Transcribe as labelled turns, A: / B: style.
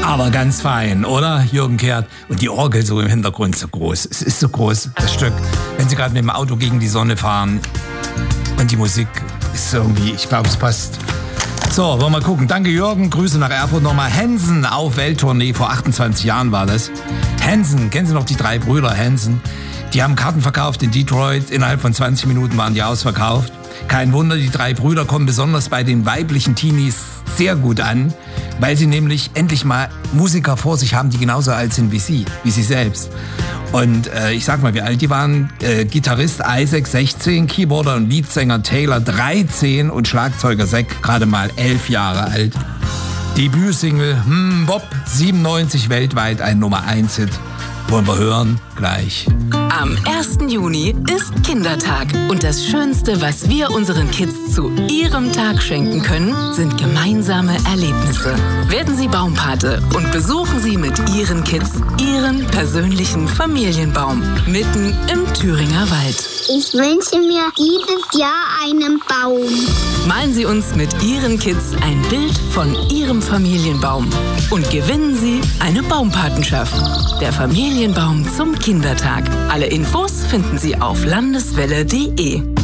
A: Aber ganz fein, oder, Jürgen Kehrt? Und die Orgel so im Hintergrund so groß. Es ist so groß, das Stück. Wenn Sie gerade mit dem Auto gegen die Sonne fahren und die Musik ist irgendwie, ich glaube, es passt. So, wollen wir mal gucken. Danke, Jürgen. Grüße nach Erfurt nochmal. Hansen auf Welttournee. Vor 28 Jahren war das. Hansen, kennen Sie noch die 3 Brüder Hansen? Die haben Karten verkauft in Detroit. Innerhalb von 20 Minuten waren die ausverkauft. Kein Wunder, die 3 Brüder kommen besonders bei den weiblichen Teenies sehr gut an, weil sie nämlich endlich mal Musiker vor sich haben, die genauso alt sind wie sie selbst. Und ich sag mal, wie alt die waren. Gitarrist Isaac 16, Keyboarder und Leadsänger Taylor 13 und Schlagzeuger Zack gerade mal 11 Jahre alt. Debütsingle Bob 97 weltweit ein Nummer 1 Hit. Wollen wir hören? Gleich.
B: Am 1. Juni ist Kindertag und das Schönste, was wir unseren Kids zu ihrem Tag schenken können, sind gemeinsame Erlebnisse. Werden Sie Baumpate und besuchen Sie mit Ihren Kids Ihren persönlichen Familienbaum mitten im Thüringer Wald.
C: Ich wünsche mir dieses Jahr einen Baum.
B: Malen Sie uns mit Ihren Kids ein Bild von Ihrem Familienbaum und gewinnen Sie eine Baumpatenschaft. Der Familienbaum zum Kindertag. Alle Infos finden Sie auf landeswelle.de.